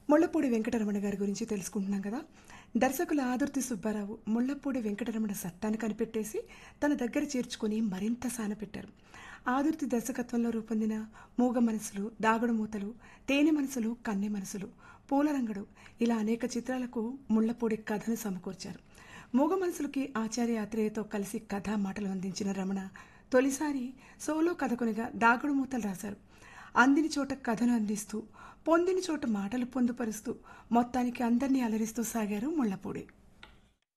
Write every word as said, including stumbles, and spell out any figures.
ముళ్లపూడి వెంకటరమణ గారి గురించి తెలుసుకుంటున్నాం కదా. దర్శకుల ఆదుర్తి సుబ్బారావు ముళ్లపూడి వెంకటరమణ సత్తాను కనిపెట్టేసి తన దగ్గర చేర్చుకొని మరింత సానపెట్టారు. ఆదుర్తి దర్శకత్వంలో రూపొందిన మూగ మనసులు, దాగుడు మూతలు, తేనె మనసులు, కన్నె మనసులు, పూలరంగడు ఇలా అనేక చిత్రాలకు ముళ్లపూడి కథను సమకూర్చారు. మూగ మనసులకి ఆచార్య ఆత్రేయతో కలిసి కథా మాటలు అందించిన రమణ తొలిసారి సోలో కథకునిగా దాగుడు మూతలు రాశారు. అందిని చోట కథను అందిస్తూ, పొందిన చోట మాటలు పొందుపరుస్తూ మొత్తానికి అందరినీ అలరిస్తూ సాగారు ముళ్లపూడి.